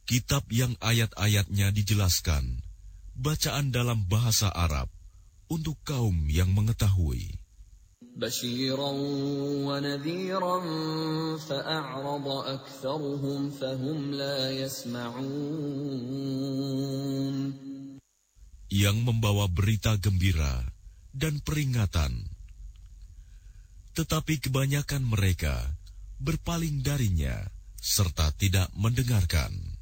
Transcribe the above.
kitab yang ayat-ayatnya dijelaskan, bacaan dalam bahasa Arab, untuk kaum yang mengetahui. بشيرا ونذيرا فأعرض أكثرهم فهم لا يسمعون. Yang membawa berita gembira dan peringatan, tetapi kebanyakan mereka berpaling darinya serta tidak mendengarkan.